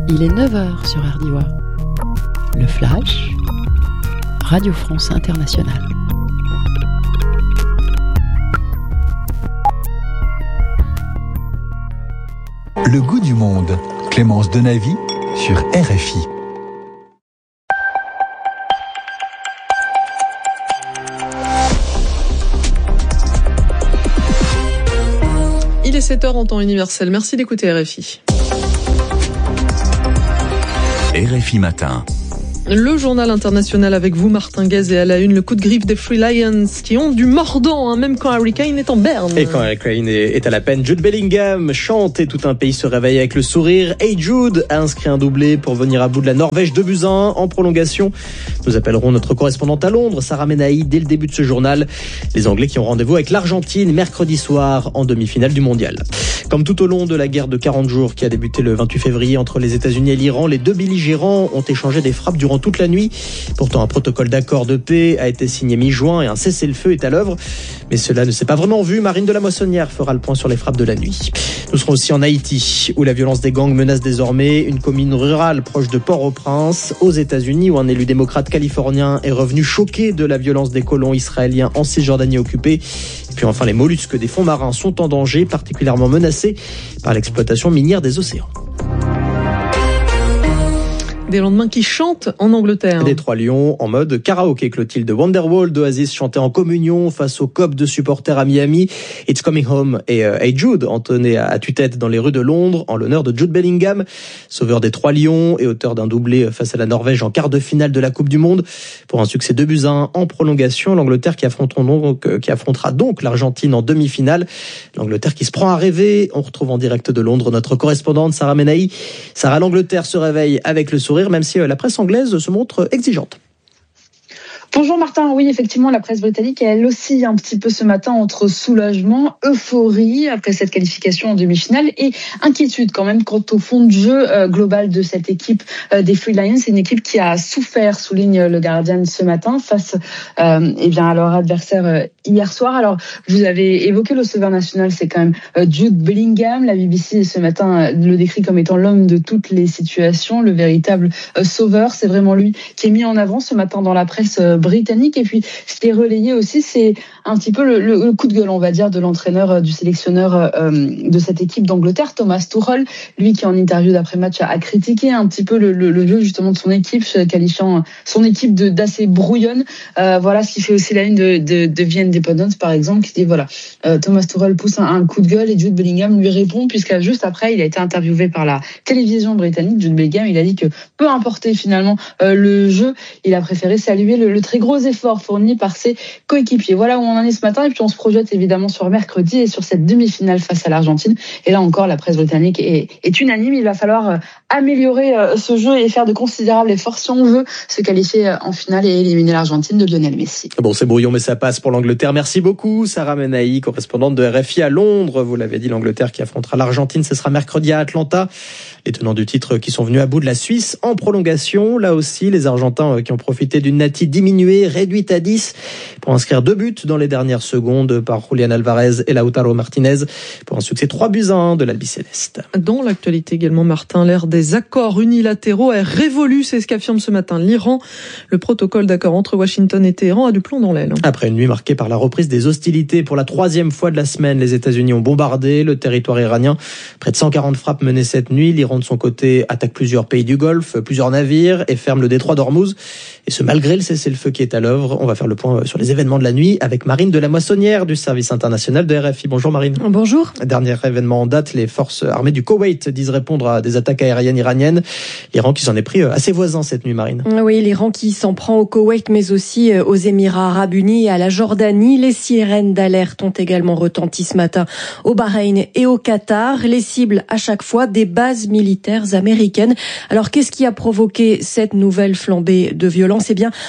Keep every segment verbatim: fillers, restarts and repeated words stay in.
Il est neuf heures sur R D I W A. Le Flash, Radio France Internationale. Le goût du monde, Clémence Denavy sur R F I. Il est sept heures en temps universel. Merci d'écouter R F I. R F I Matin. Le journal international avec vous, Martin Guez, et à la une, le coup de griffe des Free Lions qui ont du mordant, hein, même quand Harry Kane est en berne. Et quand Harry Kane est, est à la peine, Jude Bellingham chante et tout un pays se réveille avec le sourire. Hey Jude a inscrit un doublé pour venir à bout de la Norvège deux buts à un en prolongation. Nous appellerons notre correspondante à Londres, Sarah Menahi, dès le début de ce journal. Les Anglais qui ont rendez-vous avec l'Argentine mercredi soir en demi-finale du mondial. Comme tout au long de la guerre de quarante jours qui a débuté le vingt-huit février entre les États-Unis et l'Iran, les deux belligérants ont échangé des frappes durant toute la nuit. Pourtant, un protocole d'accord de paix a été signé mi-juin et un cessez-le-feu est à l'œuvre. Mais cela ne s'est pas vraiment vu. Marine de la Moissonnière fera le point sur les frappes de la nuit. Nous serons aussi en Haïti, où la violence des gangs menace désormais une commune rurale proche de Port-au-Prince, aux États-Unis, où un élu démocrate californien est revenu choqué de la violence des colons israéliens en Cisjordanie occupée. Et puis enfin, les mollusques des fonds marins sont en danger, particulièrement menacés par l'exploitation minière des océans. Des lendemains qui chantent en Angleterre. Des Trois Lions en mode karaoké. Clotilde Wonderwall d'Oasis chantait en communion face au cop de supporters à Miami. It's Coming Home et euh, Hey Jude entonné à tue-tête dans les rues de Londres en l'honneur de Jude Bellingham, sauveur des Trois Lions et auteur d'un doublé face à la Norvège en quart de finale de la Coupe du Monde. Pour un succès deux buts à un en prolongation, l'Angleterre qui affrontera donc, qui affrontera donc l'Argentine en demi-finale. L'Angleterre qui se prend à rêver. On retrouve en direct de Londres notre correspondante Sarah Menahi. Sarah, l'Angleterre se réveille avec le sourire, même si la presse anglaise se montre exigeante. Bonjour Martin, oui effectivement la presse britannique elle oscille un petit peu ce matin entre soulagement, euphorie après cette qualification en demi-finale et inquiétude quand même quant au fond de jeu euh, global de cette équipe euh, des Free Lions. C'est une équipe qui a souffert, souligne le Guardian ce matin, face euh, eh bien, à leur adversaire euh, hier soir. Alors vous avez évoqué le sauveur national, c'est quand même euh, Jude Bellingham. La B B C ce matin euh, le décrit comme étant l'homme de toutes les situations, le véritable euh, sauveur. C'est vraiment lui qui est mis en avant ce matin dans la presse euh, britannique. Et puis ce qui est relayé aussi, c'est un petit peu le, le, le coup de gueule, on va dire, de l'entraîneur, euh, du sélectionneur euh, de cette équipe d'Angleterre, Thomas Tuchel, lui qui en interview d'après-match a, a critiqué un petit peu le, le, le jeu justement de son équipe, qualifiant son équipe de, d'assez brouillonne. Euh, voilà ce qui fait aussi la une de, de, de The Independent par exemple, qui dit voilà, euh, Thomas Tuchel pousse un, un coup de gueule et Jude Bellingham lui répond, puisque juste après il a été interviewé par la télévision britannique. Jude Bellingham, il a dit que peu importe finalement euh, le jeu, il a préféré saluer le, le très gros effort fourni par ses coéquipiers. Voilà où on en est ce matin, et puis on se projette évidemment sur mercredi et sur cette demi-finale face à l'Argentine. Et là encore, la presse britannique est, est unanime. Il va falloir euh, améliorer euh, ce jeu et faire de considérables efforts si on veut se qualifier euh, en finale et éliminer l'Argentine de Lionel Messi. Bon, c'est brouillon, mais ça passe pour l'Angleterre. Merci beaucoup, Sarah Menahi, correspondante de R F I à Londres. Vous l'avez dit, l'Angleterre qui affrontera l'Argentine, ce sera mercredi à Atlanta. Les tenants du titre qui sont venus à bout de la Suisse en prolongation. Là aussi, les Argentins qui ont profité d'une Nati diminuée, réduite à dix, pour inscrire deux buts dans les dernières secondes par Julián Alvarez et Lautaro Martinez, pour un succès trois buts à un de l'Albiceleste. Dans l'actualité également, Martin, l'ère des accords unilatéraux est révolue, c'est ce qu'affirme ce matin l'Iran. Le protocole d'accord entre Washington et Téhéran a du plomb dans l'aile. Après une nuit marquée par la reprise des hostilités pour la troisième fois de la semaine, les États-Unis ont bombardé le territoire iranien. Près de cent quarante frappes menées cette nuit. L'Iran de son côté attaque plusieurs pays du Golfe, plusieurs navires et ferme le détroit d'Ormuz. Et ce malgré le cessez-le-feu qui est à l'œuvre. On va faire le point sur les événements de la nuit avec Marine de la Moissonnière du service international de R F I. Bonjour Marine. Bonjour. Dernier événement en date, les forces armées du Koweït disent répondre à des attaques aériennes iraniennes. L'Iran qui s'en est pris à ses voisins cette nuit, Marine. Oui, l'Iran qui s'en prend au Koweït mais aussi aux Émirats arabes unis et à la Jordanie. Les sirènes d'alerte ont également retenti ce matin au Bahreïn et au Qatar. Les cibles à chaque fois des bases militaires américaines. Alors qu'est-ce qui a provoqué cette nouvelle flambée de violence ? Eh bien, un port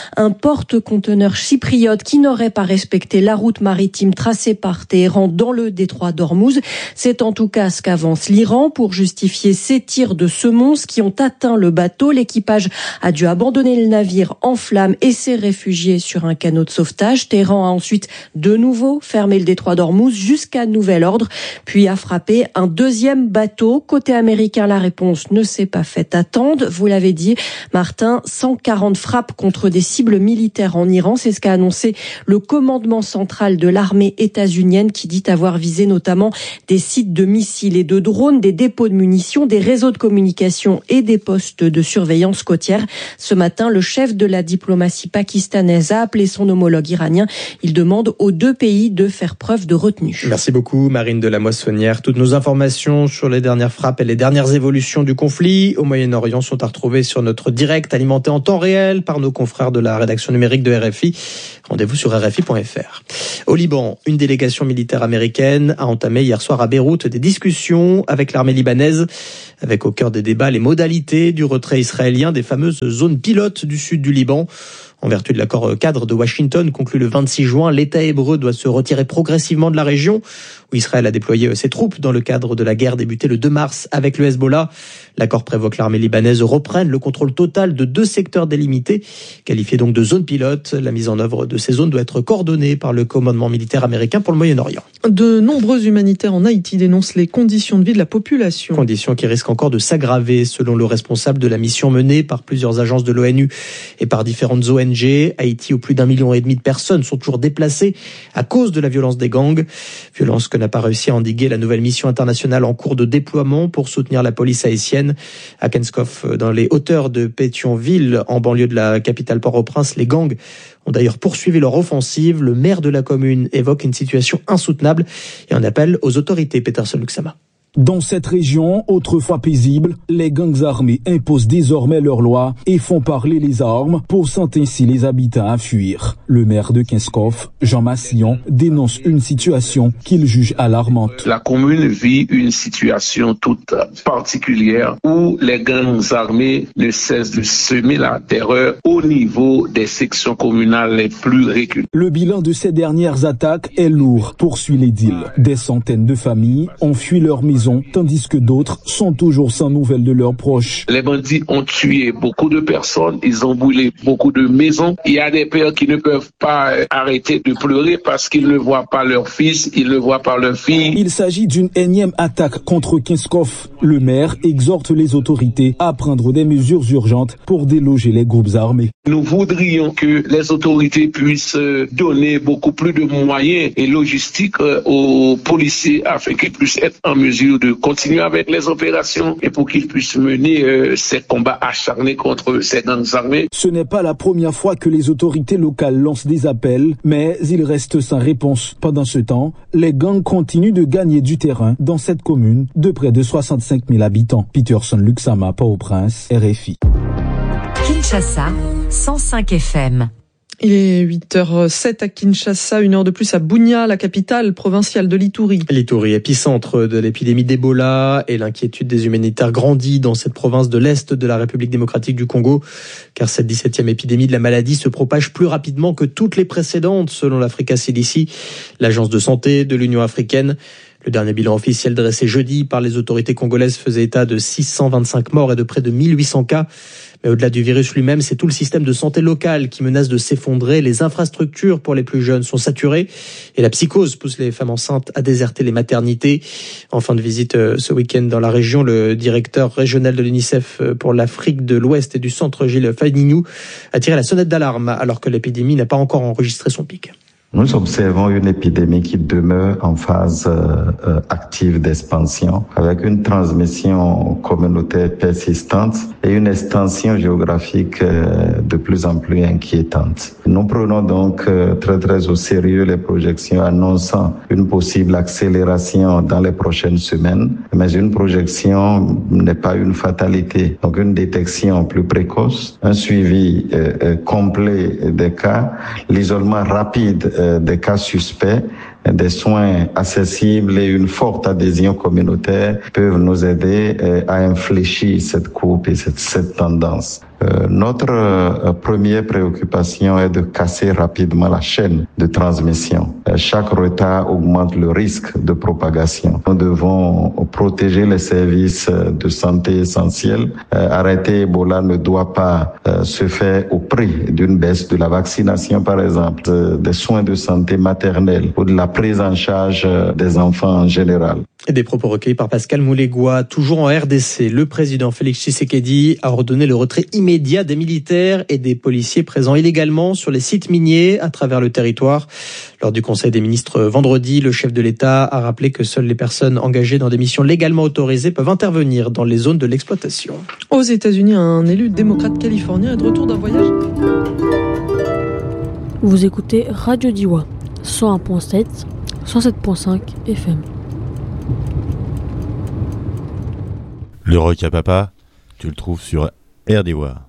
porte-conteneurs chypriote qui n'aurait pas respecté la route maritime tracée par Téhéran dans le détroit d'Ormuz. C'est en tout cas ce qu'avance l'Iran pour justifier ces tirs de semonces qui ont atteint le bateau. L'équipage a dû abandonner le navire en flammes et s'est réfugié sur un canot de sauvetage. Téhéran a ensuite de nouveau fermé le détroit d'Ormuz jusqu'à nouvel ordre, puis a frappé un deuxième bateau. Côté américain, la réponse ne s'est pas fait attendre. Vous l'avez dit, Martin, cent quarante frappes contre des cibles militaires en Iran. C'est ce qu'a annoncé le commandement central de l'armée états-unienne qui dit avoir visé notamment des sites de missiles et de drones, des dépôts de munitions, des réseaux de communication et des postes de surveillance côtière. Ce matin, le chef de la diplomatie pakistanaise a appelé son homologue iranien. Il demande aux deux pays de faire preuve de retenue. Merci beaucoup Marine de la Moissonnière. Toutes nos informations sur les dernières frappes et les dernières évolutions du conflit au Moyen-Orient sont à retrouver sur notre direct alimenté en temps réel par nos confrères de la rédaction numérique de R F I. Rendez-vous sur R F I point F R. Au Liban, une délégation militaire américaine a entamé hier soir à Beyrouth des discussions avec l'armée libanaise, avec au cœur des débats les modalités du retrait israélien des fameuses zones pilotes du sud du Liban. En vertu de l'accord cadre de Washington conclu le vingt-six juin, l'État hébreu doit se retirer progressivement de la région où Israël a déployé ses troupes dans le cadre de la guerre débutée le deux mars avec le Hezbollah. L'accord prévoit que l'armée libanaise reprenne le contrôle total de deux secteurs délimités, qualifiés donc de zones pilotes. La mise en œuvre de ces zones doit être coordonnée par le commandement militaire américain pour le Moyen-Orient. De nombreux humanitaires en Haïti dénoncent les conditions de vie de la population. Conditions qui risquent encore de s'aggraver selon le responsable de la mission menée par plusieurs agences de l'ONU et par différentes O N G. Haïti, où plus d'un million et demi de personnes sont toujours déplacées à cause de la violence des gangs. Violence que n'a pas réussi à endiguer la nouvelle mission internationale en cours de déploiement pour soutenir la police haïtienne. À Kenskoff, dans les hauteurs de Pétionville, en banlieue de la capitale Port-au-Prince, les gangs ont d'ailleurs poursuivi leur offensive. Le maire de la commune évoque une situation insoutenable et en appelle aux autorités. Peterson Luxama. Dans cette région, autrefois paisible, les gangs armés imposent désormais leurs lois et font parler les armes, poussant ainsi les habitants à fuir. Le maire de Kenskoff, Jean Massillon, dénonce une situation qu'il juge alarmante. La commune vit une situation toute particulière où les gangs armés ne cessent de semer la terreur au niveau des sections communales les plus reculées. Le bilan de ces dernières attaques est lourd, poursuit l'édile. Des centaines de familles ont fui leur maison, tandis que d'autres sont toujours sans nouvelles de leurs proches. Les bandits ont tué beaucoup de personnes, ils ont brûlé beaucoup de maisons. Il y a des pères qui ne peuvent pas arrêter de pleurer parce qu'ils ne voient pas leur fils, ils ne voient pas leur fille. Il s'agit d'une énième attaque contre Kenskoff. Le maire exhorte les autorités à prendre des mesures urgentes pour déloger les groupes armés. Nous voudrions que les autorités puissent donner beaucoup plus de moyens et logistiques aux policiers afin qu'ils puissent être en mesure de continuer avec les opérations et pour qu'ils puissent mener euh, ces combats acharnés contre ces gangs armés. Ce n'est pas la première fois que les autorités locales lancent des appels, mais ils restent sans réponse. Pendant ce temps, les gangs continuent de gagner du terrain dans cette commune de près de soixante-cinq mille habitants. Peterson Luxama, Port-au-Prince, R F I. Kinshasa, cent cinq F M. Il est huit heures zéro à Kinshasa, une heure de plus à Bunia, la capitale provinciale de l'Ituri. L'Ituri, épicentre de l'épidémie d'Ebola, et l'inquiétude des humanitaires grandit dans cette province de l'Est de la République démocratique du Congo, car cette dix-septième épidémie de la maladie se propage plus rapidement que toutes les précédentes, selon l'Africa C D C, l'agence de santé de l'Union africaine. Le dernier bilan officiel dressé jeudi par les autorités congolaises faisait état de six cent vingt-cinq morts et de près de mille huit cents cas. Mais au-delà du virus lui-même, c'est tout le système de santé local qui menace de s'effondrer. Les infrastructures pour les plus jeunes sont saturées et la psychose pousse les femmes enceintes à déserter les maternités. En fin de visite ce week-end dans la région, le directeur régional de l'UNICEF pour l'Afrique de l'Ouest et du Centre, Gilles Fagninou, a tiré la sonnette d'alarme alors que l'épidémie n'a pas encore enregistré son pic. Nous observons une épidémie qui demeure en phase euh, active d'expansion, avec une transmission communautaire persistante et une extension géographique euh, de plus en plus inquiétante. Nous prenons donc euh, très très au sérieux les projections annonçant une possible accélération dans les prochaines semaines, mais une projection n'est pas une fatalité. Donc une détection plus précoce, un suivi euh, euh, complet des cas, l'isolement rapide des cas suspects, des soins accessibles et une forte adhésion communautaire peuvent nous aider à infléchir cette courbe et cette, cette tendance. Euh, notre euh, première préoccupation est de casser rapidement la chaîne de transmission. Euh, chaque retard augmente le risque de propagation. Nous devons protéger les services de santé essentiels. Euh, arrêter Ebola ne doit pas euh, se faire au prix d'une baisse de la vaccination, par exemple, euh, des soins de santé maternelle ou de la prise en charge euh, des enfants en général. Et des propos recueillis par Pascal Moulégois. Toujours en R D C, le président Félix Tshisekedi a ordonné le retrait immédiat des militaires et des policiers présents illégalement sur les sites miniers à travers le territoire. Lors du Conseil des ministres vendredi, le chef de l'État a rappelé que seules les personnes engagées dans des missions légalement autorisées peuvent intervenir dans les zones de l'exploitation. Aux États-Unis, un élu démocrate californien est de retour d'un voyage. Vous écoutez Radio Diwa, cent un virgule sept, cent sept virgule cinq F M. Le rock à papa, tu le trouves sur R D W.